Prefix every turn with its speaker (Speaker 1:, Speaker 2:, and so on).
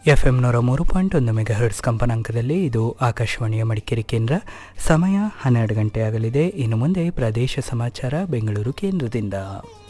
Speaker 1: FM 103.1 megahertz ಕಂಪನಾಂಕದಲ್ಲಿ ಇದು ಆಕಾಶವಾಣಿಯ ಮಡಿಕೇರಿ ಕೇಂದ್ರ. ಸಮಯ 12 ಗಂಟೆ ಆಗಲಿದೆ. ಇನ್ನು ಮುಂದೆ ಪ್ರದೇಶ ಸಮಾಚಾರ ಬೆಂಗಳೂರು ಕೇಂದ್ರದಿಂದ.